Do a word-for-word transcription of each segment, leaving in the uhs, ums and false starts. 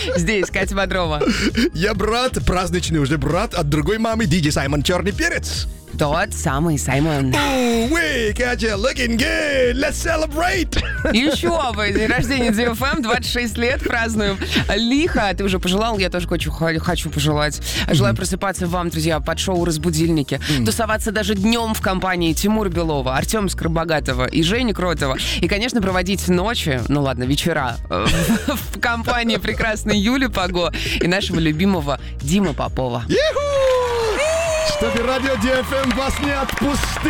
Здесь Катя Бодрова. Я брат, праздничный уже брат от другой мамы, диджей Саймон Черный Перец. Тот самый Саймон. Уэй, Катя, looking good, let's celebrate. Еще бы, день рождения ди эф эм, двадцать шесть лет празднуем. Лихо, ты уже пожелал, я тоже хочу, хочу пожелать. Желаю mm-hmm. просыпаться вам, друзья, под шоу «Разбудильники». Mm-hmm. Тусоваться даже днем в компании Тимура Белова, Артема Скоробогатова и Жени Кротова. И, конечно, проводить ночи, ну ладно, вечера, в компании прекрасной Юли Паго и нашего любимого Димы Попова. Чтобы радио ди эф эм вас не отпустило.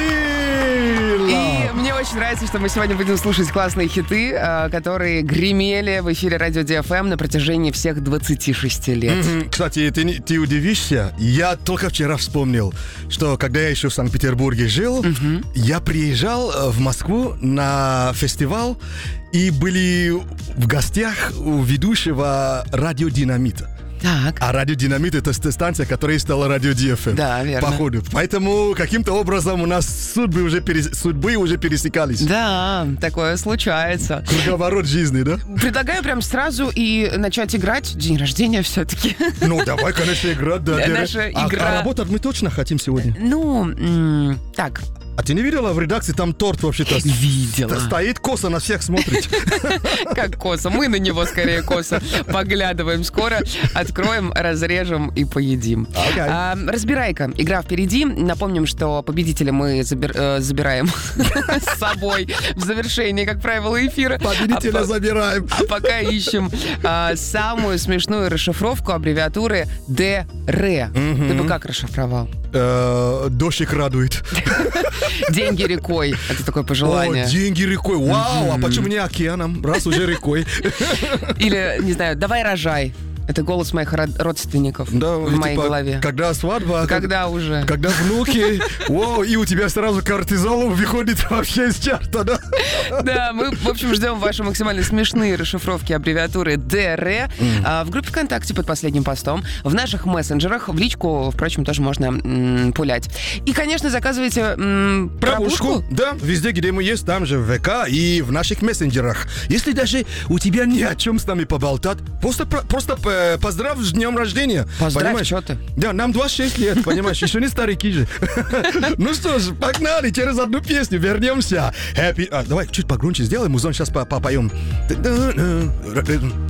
И мне очень нравится, что мы сегодня будем слушать классные хиты, которые гремели в эфире радио ди эф эм на протяжении всех двадцати шести лет. Mm-hmm. Кстати, ты, ты удивишься, я только вчера вспомнил, что когда я еще в Санкт-Петербурге жил, mm-hmm. я приезжал в Москву на фестиваль и были в гостях у ведущего радио «Динамита». Так. А радио «Динамит» — это станция, которая стала радио ди эф эм. Да, верно. Походу. Поэтому каким-то образом у нас судьбы уже, перес... судьбы уже пересекались. Да, такое случается. Круговорот жизни, да? Предлагаю прям сразу и начать играть. День рождения все-таки. Ну, давай, конечно, играть. Да, наша а, игра... а работать мы точно хотим сегодня? Ну, м- так... А ты не видела в редакции, там торт вообще-то? Видела. Стоит косо, на всех смотрит. Как косо. Мы на него скорее косо поглядываем. Скоро откроем, разрежем и поедим. Okay. А, разбирайка. Игра впереди. Напомним, что победителя мы забир, э, забираем с собой в завершении, как правило, эфира. Победителя забираем. А пока ищем самую смешную расшифровку аббревиатуры ди эр. Ты бы как расшифровал? Дождик радует. Деньги рекой. Это такое пожелание. О, деньги рекой. Вау, а почему не океаном? Раз уже рекой. Или, не знаю, давай рожай. Это голос моих родственников да, в моей типа, голове. Когда свадьба? Когда как, уже? Когда внуки. О, и у тебя сразу кортизол выходит вообще из чарта, да? Да, мы, в общем, ждем ваши максимально смешные расшифровки аббревиатуры ди эр. Mm. А, в группе ВКонтакте под последним постом, в наших мессенджерах, в личку, впрочем, тоже можно м, пулять. И, конечно, заказывайте м, пробушку. Да, везде, где мы есть, там же в ВК и в наших мессенджерах. Если даже у тебя ни о чем с нами поболтать, просто, просто поздравь с днем рождения. Поздравь, что ты? Да, нам двадцать шесть лет, понимаешь, еще не старики же. Ну что ж, погнали, через одну песню вернемся. Happy... А, давай чуть погромче сделаем, музон сейчас попоем.